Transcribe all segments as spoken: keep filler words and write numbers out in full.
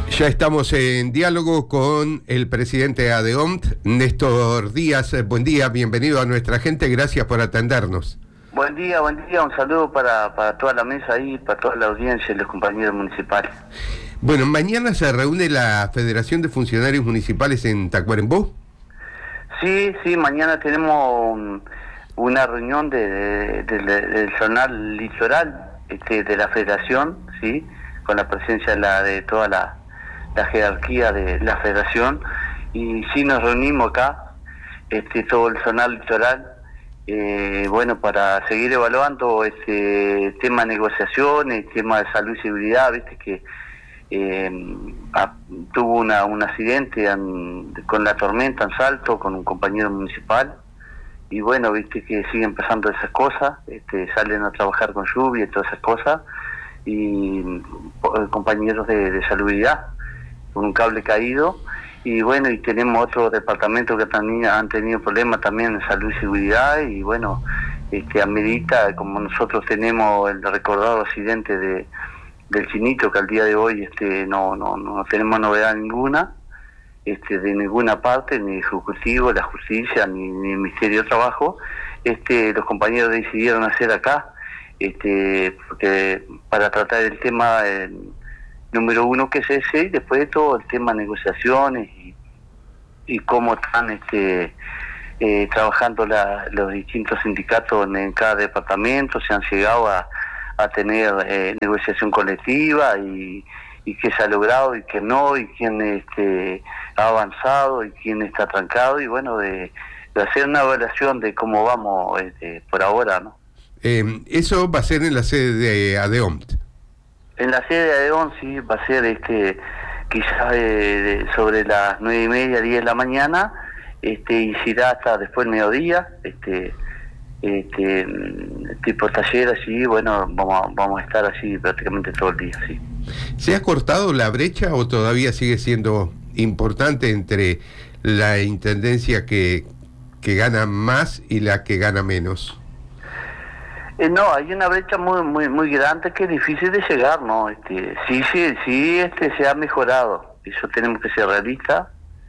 Ya estamos en diálogo con el presidente de ADEOMT, Néstor Díaz. Buen día, bienvenido a nuestra gente, gracias por atendernos. Buen día, buen día, un saludo para, para toda la mesa ahí, para toda la audiencia y los compañeros municipales. Bueno, mañana se reúne la Federación de Funcionarios Municipales en Tacuarembó. Sí, sí, mañana tenemos un, una reunión de, de, de, de, del Zonal Litoral este, de la Federación, sí, con la presencia de, la, de toda la, la jerarquía de la Federación, y sí nos reunimos acá, este, todo el Zonal Litoral, eh, bueno, para seguir evaluando este tema de negociaciones, tema de salud y seguridad, viste que Eh, a, tuvo una, un accidente en, con la tormenta en Salto con un compañero municipal, y bueno, viste que siguen pasando esas cosas, este, salen a trabajar con lluvia y todas esas cosas, y eh, compañeros de, de salubridad con un cable caído, y bueno, y tenemos otros departamentos que también han tenido problemas también en salud y seguridad, y bueno, este, amerita, como nosotros tenemos el recordado accidente de del Chinito, que al día de hoy este no no no tenemos novedad ninguna, este de ninguna parte, ni el Ejecutivo, la Justicia, ni, ni el Ministerio de Trabajo, este los compañeros decidieron hacer acá, este porque para tratar el tema eh, número uno que es ese, y después de todo el tema de negociaciones y, y cómo están este eh, trabajando la, los distintos sindicatos en, en cada departamento, se han llegado a a tener eh, negociación colectiva, y, y qué se ha logrado y qué no, y quién este, ha avanzado y quién está trancado, y bueno, de, de hacer una evaluación de cómo vamos este, por ahora, ¿no? Eh, eso va a ser en la sede de ADEOMT. En la sede de ADEOMT sí, va a ser este quizás eh, sobre las nueve y media, diez de la mañana, este, y se irá hasta después del mediodía, este este tipo taller así, bueno, vamos a, vamos a estar así prácticamente todo el día, sí. ¿Se ha cortado la brecha o todavía sigue siendo importante entre la intendencia que, que gana más y la que gana menos? Eh, no, hay una brecha muy muy muy grande que es difícil de llegar, ¿no? Este, sí, sí, sí, este se ha mejorado, eso tenemos que ser realistas.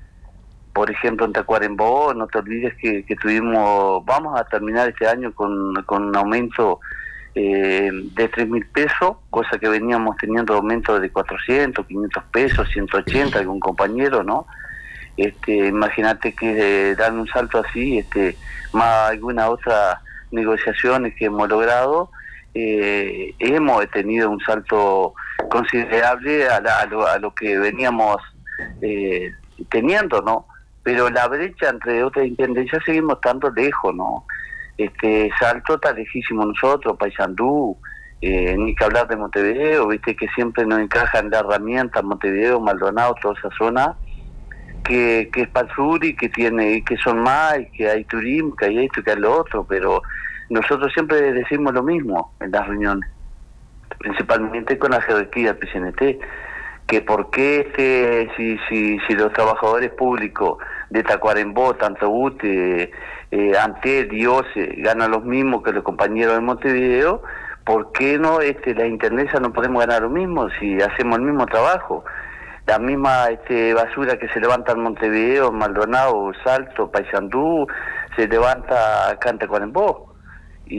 Por ejemplo, en Tacuarembó, no te olvides que, que tuvimos, vamos a terminar este año con, con un aumento eh, de tres mil pesos, cosa que veníamos teniendo aumento de cuatrocientos, quinientos pesos, ciento ochenta, algún compañero, ¿no? Este, imagínate que eh, dan un salto así, este, más algunas otras negociaciones que hemos logrado, eh, hemos tenido un salto considerable a, la, a, lo, a lo que veníamos eh, teniendo, ¿no? Pero la brecha entre otras intendencias seguimos estando lejos, ¿no? Este Salto está lejísimo nosotros, Paysandú, eh, ni que hablar de Montevideo, viste que siempre nos encajan la herramienta Montevideo, Maldonado, toda esa zona, que, que es para el sur y que tiene, y que son más, y que hay turismo, que hay esto, que hay lo otro, pero nosotros siempre decimos lo mismo en las reuniones, principalmente con la jerarquía del P C N T, que por qué este, si, si, si los trabajadores públicos de Tacuarembó, tanto UTE, eh, Antel, Diose, ganan los mismos que los compañeros de Montevideo, ¿por qué no este, las intendensas no podemos ganar lo mismo si hacemos el mismo trabajo? La misma este, basura que se levanta en Montevideo, Maldonado, Salto, Paysandú, se levanta acá en Tacuarembó. Y,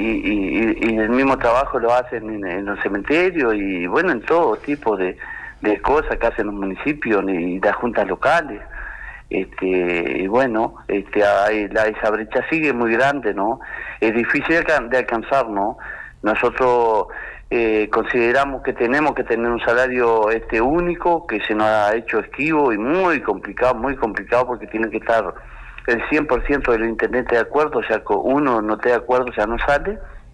y, y, y el mismo trabajo lo hacen en, en los cementerios y bueno, en todo tipo de de cosas que hacen los municipios y las juntas locales, este y bueno, este hay, la, esa brecha sigue muy grande, ¿no? Es difícil de, de alcanzar, ¿no? Nosotros eh, consideramos que tenemos que tener un salario este único, que se nos ha hecho esquivo y muy complicado, muy complicado, porque tiene que estar el cien por ciento de los intendentes de acuerdo, o sea, que uno no esté de acuerdo, ya no sale.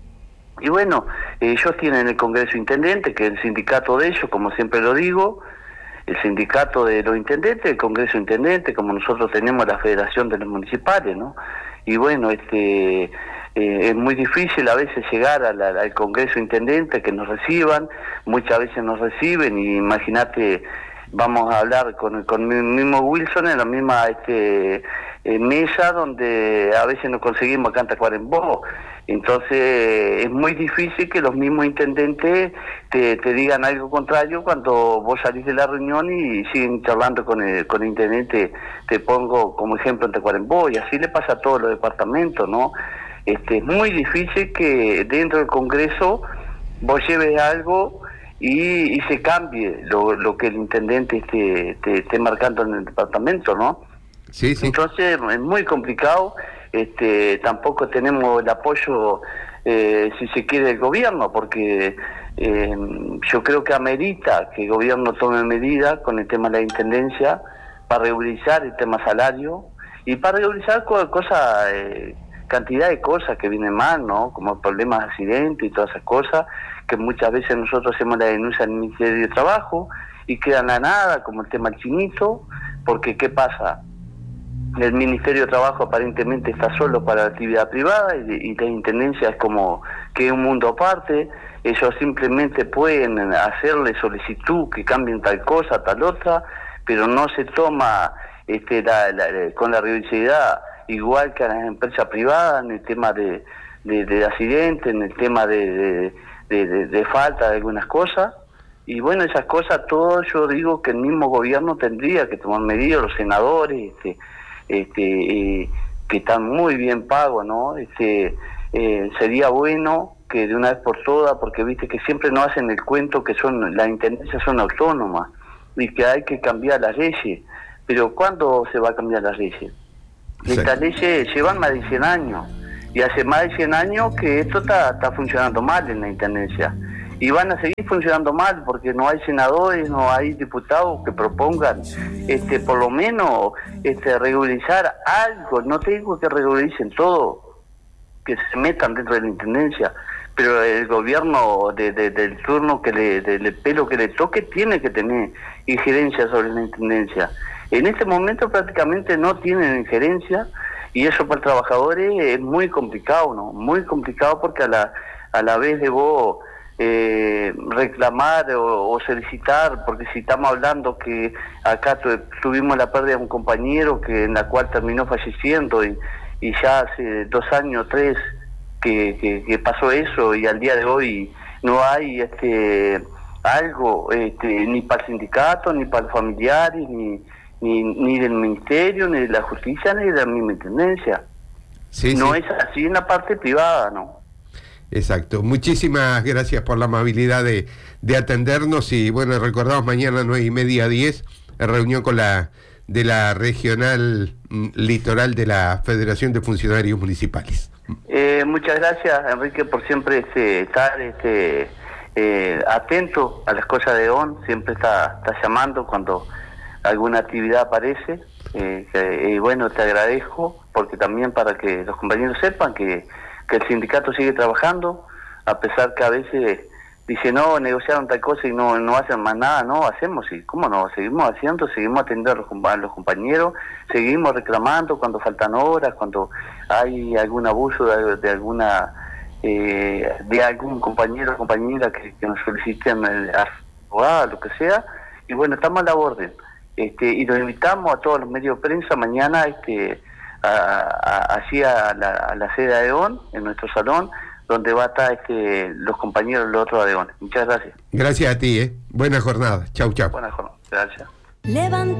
Y bueno, ellos tienen el Congreso Intendente, que es el sindicato de ellos, como siempre lo digo, el sindicato de los intendentes, el Congreso Intendente, como nosotros tenemos la Federación de los Municipales, ¿no? Y bueno, este eh, es muy difícil a veces llegar a la, al Congreso Intendente, que nos reciban, muchas veces nos reciben, y imagínate, vamos a hablar con, con el mismo Wilson en la misma este eh, mesa donde a veces nos conseguimos acá en Tacuarembó. Entonces es muy difícil que los mismos intendentes te, te digan algo contrario cuando vos salís de la reunión y siguen charlando con el, con el intendente. Te pongo como ejemplo en Tacuarembó, y así le pasa a todos los departamentos, ¿no? Este, es muy difícil que dentro del Congreso vos lleves algo y, y se cambie lo, lo que el intendente esté, te esté marcando en el departamento, ¿no? Sí, sí. Entonces es muy complicado. Este, tampoco tenemos el apoyo, eh, si se quiere, del gobierno, porque eh, yo creo que amerita que el gobierno tome medidas con el tema de la intendencia para regularizar el tema salario y para regularizar cosas, eh, cantidad de cosas que vienen mal, ¿no? Como problemas de accidentes y todas esas cosas, que muchas veces nosotros hacemos la denuncia al Ministerio de Trabajo y quedan a nada, como el tema del chinito, porque ¿qué pasa? El Ministerio de Trabajo aparentemente está solo para la actividad privada y, y la intendencia es como que es un mundo aparte. Ellos simplemente pueden hacerle solicitud que cambien tal cosa, tal otra, pero no se toma este, la, la, con la rigurosidad igual que a las empresas privadas en el tema de, de, de accidentes, en el tema de, de, de, de, de falta de algunas cosas. Y bueno, esas cosas, todo yo digo que el mismo gobierno tendría que tomar medidas, los senadores, este, este eh, que están muy bien pagos, ¿no? Este eh, sería bueno que de una vez por todas, porque viste que siempre nos hacen el cuento que son las intendencias son autónomas y que hay que cambiar las leyes, pero ¿cuándo se va a cambiar las leyes? Sí. Estas leyes llevan más de cien años y hace más de cien años que esto está, está funcionando mal en la intendencia. Y van a seguir funcionando mal porque no hay senadores, no hay diputados que propongan este por lo menos este regularizar algo. No te digo que regularicen todo, que se metan dentro de la intendencia, pero el gobierno de, de, del turno, que le, del pelo que le toque, tiene que tener injerencia sobre la intendencia. En este momento prácticamente no tienen injerencia y eso para trabajadores es muy complicado, ¿no? Muy complicado porque a la, a la vez de vos Eh, reclamar o, o solicitar, porque si estamos hablando que acá tu, tuvimos la pérdida de un compañero que en la cual terminó falleciendo y, y ya hace dos años, tres que, que, que pasó eso y al día de hoy no hay este algo este, ni para el sindicato, ni para los familiares, ni, ni, ni del ministerio, ni de la justicia, ni de la misma intendencia. Sí, no sí. Es así en la parte privada, ¿no? Exacto. Muchísimas gracias por la amabilidad de, de atendernos y bueno, recordamos mañana nueve y media a diez, reunión con la de la regional litoral de la Federación de Funcionarios Municipales. Eh, muchas gracias, Enrique, por siempre este, estar este, eh, atento a las cosas de O N, siempre está, está llamando cuando alguna actividad aparece. Eh, que, y bueno, te agradezco porque también para que los compañeros sepan que que el sindicato sigue trabajando, a pesar que a veces dice no, negociaron tal cosa y no no hacen más nada, no, hacemos, y cómo no, seguimos haciendo, seguimos atendiendo a los, a los compañeros, seguimos reclamando cuando faltan horas, cuando hay algún abuso de, de alguna eh, de algún compañero o compañera que, que nos soliciten abogado, lo que sea, y bueno, estamos a la orden, este, y los invitamos a todos los medios de prensa mañana, este hacia la, a la sede de O N, en nuestro salón, donde va a estar este, los compañeros de los otros de O N. Muchas gracias. Gracias a ti, ¿eh? Buena jornada. Chau, chau. Buena jornada. Gracias.